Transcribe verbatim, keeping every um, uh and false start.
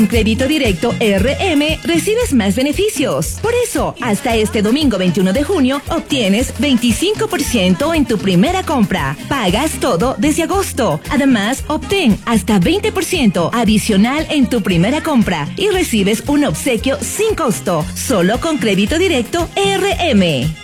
con Crédito Directo R M recibes más beneficios. Por eso, hasta este domingo veintiuno de junio, obtienes veinticinco por ciento en tu primera compra. Pagas todo desde agosto. Además, obtén hasta veinte por ciento adicional en tu primera compra y recibes un obsequio sin costo, solo con Crédito Directo R M.